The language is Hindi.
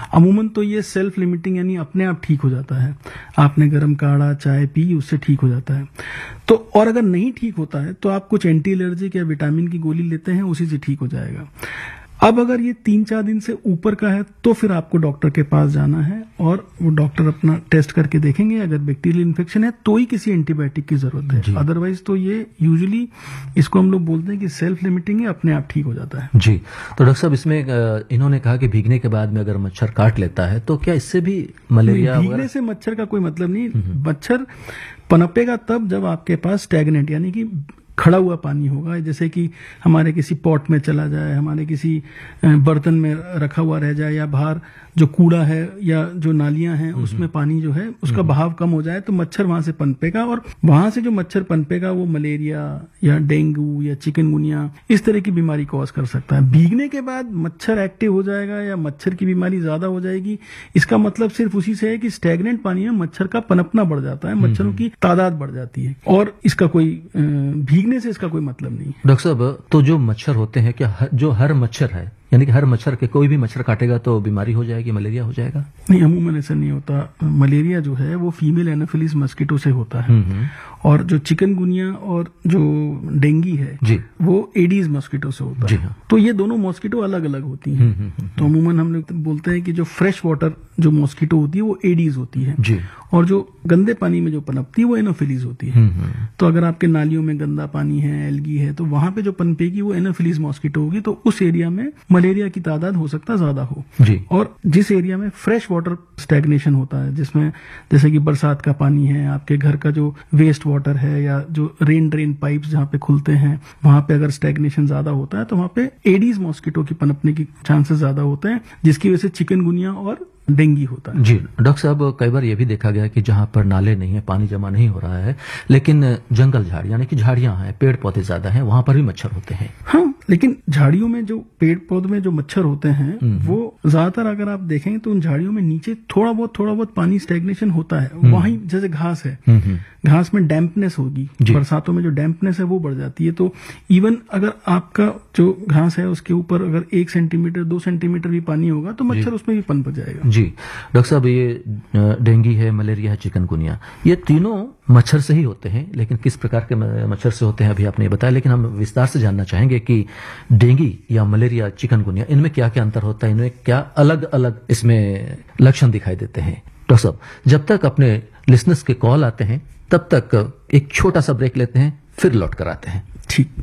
अमूमन तो ये सेल्फ लिमिटिंग यानी अपने आप ठीक हो जाता है। आपने गर्म काढ़ा चाय पी, उससे ठीक हो जाता है। तो और अगर नहीं ठीक होता है तो आप कुछ एंटी एलर्जिक या विटामिन की गोली लेते हैं, उसी से ठीक हो जाएगा। अब अगर ये 3-4 दिन से ऊपर का है तो फिर आपको डॉक्टर के पास जाना है और वो डॉक्टर अपना टेस्ट करके देखेंगे। अगर बैक्टीरियल इन्फेक्शन है तो ही किसी एंटीबायोटिक की जरूरत है, अदरवाइज तो ये यूजुअली इसको हम लोग बोलते हैं कि सेल्फ लिमिटिंग है, अपने आप ठीक हो जाता है। जी, तो डॉक्टर साहब इसमें इन्होंने कहा कि भीगने के बाद में अगर मच्छर काट लेता है तो क्या इससे भी मलेरिया? भीगने से मच्छर का कोई मतलब नहीं। मच्छर पनपेगा तब जब आपके पास स्टैग्नेंट यानी कि खड़ा हुआ पानी होगा, जैसे कि हमारे किसी पॉट में चला जाए, हमारे किसी बर्तन में रखा हुआ रह जाए, या बाहर जो कूड़ा है या जो नालियां हैं उसमें पानी जो है उसका बहाव कम हो जाए तो मच्छर वहां से पनपेगा, और वहां से जो मच्छर पनपेगा वो मलेरिया या डेंगू या चिकनगुनिया इस तरह की बीमारी कॉज कर सकता है। भीगने के बाद मच्छर एक्टिव हो जाएगा या मच्छर की बीमारी ज्यादा हो जाएगी, इसका मतलब सिर्फ उसी से है कि स्टैग्नेंट पानी में मच्छर का पनपना बढ़ जाता है, मच्छरों की तादाद बढ़ जाती है, और इसका कोई भीगने से इसका कोई मतलब नहीं। डॉक्टर साहब, तो जो मच्छर होते हैं, क्या जो हर मच्छर है यानी कि हर मच्छर के कोई भी मच्छर काटेगा तो बीमारी हो जाएगी, मलेरिया हो जाएगा? नहीं, अमूमन ऐसा नहीं होता। मलेरिया जो है वो फीमेल एनोफिलिस मस्कीटो से होता है, और जो चिकनगुनिया और जो डेंगी है वो एडीज मस्कीटो से होता है। तो ये दोनों मॉस्किटो अलग अलग होती हैं। तो अमूमन हम लोग बोलते हैं कि जो फ्रेश वाटर जो मॉस्किटो होती है वो एडीज होती है, और जो गंदे पानी में जो पनपती है वो एनोफिलीज होती है। तो अगर आपके नालियों में गंदा पानी है, एल्गी है, तो वहां पे जो पनपेगी वो एनोफिलीज मॉस्किटो होगी, तो उस एरिया में मलेरिया की तादाद हो सकता है ज्यादा हो। और जिस एरिया में फ्रेश वाटर स्टैग्नेशन होता है, जिसमें जैसे कि बरसात का पानी है, आपके घर का जो वेस्ट वाटर है, या जो रेन ड्रेन पाइप्स जहाँ पे खुलते हैं वहां पे अगर स्टैग्नेशन ज्यादा होता है तो वहां पे एडीज मॉस्किटो की पनपने की चांसेस ज्यादा होते हैं, जिसकी वजह से चिकनगुनिया और डेंगी होता है। जी डॉक्टर साहब, कई बार ये भी देखा गया कि जहां पर नाले नहीं है, पानी जमा नहीं हो रहा है, लेकिन जंगल झाड़ यानी कि झाड़ियां हैं, पेड़ पौधे ज्यादा हैं, वहां पर भी मच्छर होते हैं। हाँ, लेकिन झाड़ियों में जो पेड़ पौधे में जो मच्छर होते हैं वो ज्यादातर अगर आप देखेंगे तो उन झाड़ियों में नीचे थोड़ा बहुत पानी स्टैग्नेशन होता है। वहीं जैसे घास है, घास में डैम्पनेस होगी, बरसातों में जो डैम्पनेस है वो बढ़ जाती है। तो इवन अगर आपका जो घास है उसके ऊपर अगर 1 सेंटीमीटर 2 सेंटीमीटर भी पानी होगा तो मच्छर उसमें भी पनप जाएगा। जी डॉक्टर साहब, ये डेंगू है, मलेरिया है, चिकनगुनिया, ये तीनों मच्छर से ही होते हैं, लेकिन किस प्रकार के मच्छर से होते हैं अभी आपने बताया, लेकिन हम विस्तार से जानना चाहेंगे कि डेंगू या मलेरिया, चिकनगुनिया, इनमें क्या क्या अंतर होता है, इनमें क्या अलग अलग इसमें लक्षण दिखाई देते हैं? डॉक्टर साहब, जब तक अपने लिसनर्स के कॉल आते हैं तब तक एक छोटा सा ब्रेक लेते हैं, फिर लौट कर आते हैं। ठीक।